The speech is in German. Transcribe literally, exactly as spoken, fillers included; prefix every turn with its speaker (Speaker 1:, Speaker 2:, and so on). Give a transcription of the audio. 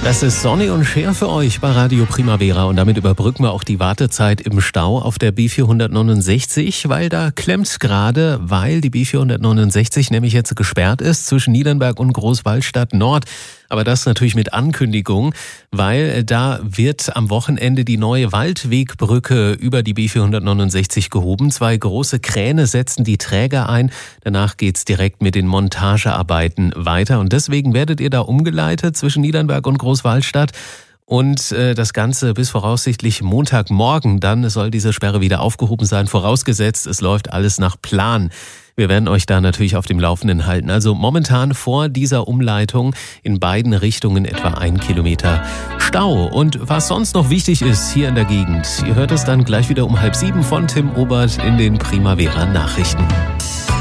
Speaker 1: Das ist sonnig und schwer für euch bei Radio Primavera und damit überbrücken wir auch die Wartezeit im Stau auf der B vierhundertneunundsechzig, weil da klemmt's gerade, weil die B vierhundertneunundsechzig nämlich jetzt gesperrt ist zwischen Niedernberg und Großwallstadt Nord. Aber das natürlich mit Ankündigung, weil da wird am Wochenende die neue Waldwegbrücke über die B vierhundertneunundsechzig gehoben. Zwei große Kräne setzen die Träger ein. Danach geht's direkt mit den Montagearbeiten weiter. Und deswegen werdet ihr da umgeleitet zwischen Niedernberg und Großwallstadt. Und äh, das Ganze bis voraussichtlich Montagmorgen. Dann soll diese Sperre wieder aufgehoben sein, vorausgesetzt, es läuft alles nach Plan. Wir werden euch da natürlich auf dem Laufenden halten. Also momentan vor dieser Umleitung in beiden Richtungen etwa ein Kilometer Stau. Und was sonst noch wichtig ist hier in der Gegend, ihr hört es dann gleich wieder um halb sieben von Tim Obert in den Primavera Nachrichten.